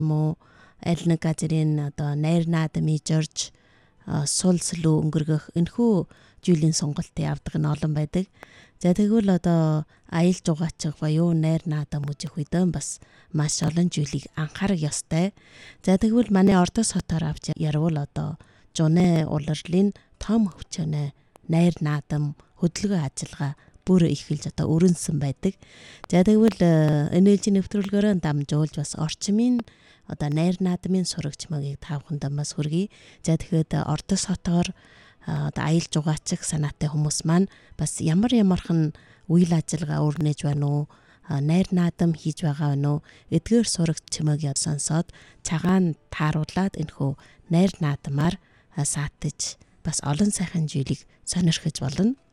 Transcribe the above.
муу аль нэг газрын одоо найр наадмын жорж сул слүү өнгөргөх энэхүү зүйлийн сонголтыг авдаг нь олон байдаг. За тэгвэл одоо аялал жугаачих буюу найр наадам үзэх үед бас маш олон зүйлийг анхаарах ёстой. За тэгвэл манай Ордос хотоор авч ярвал одоо жуны улирлын том хөвчөнө найр наадам хөдөлгөөн ажиллагаа бүр ихэлж одоо өрнөсөн байдаг. За тэгвэл энэ ээлжийн нэвтрүүлгээрээ дамжуулж бас орчмын одоо найр наадмын сурагч магийг та бүхэнд бас хүргэе. За тэгэхэд Ордос хотоор одоо аялал жугаачих санаатай хүмүүс маань бас ямархан үйл ажиллагаа өрнөж байна уу? Найр наадам хийж байгаа байна уу? Эдгээр сурагч чимээг сонсоод цагаан тааруулаад энэхүү найр наадмаар саатаж бас олон сайхан зүйлийг сонирхож болно.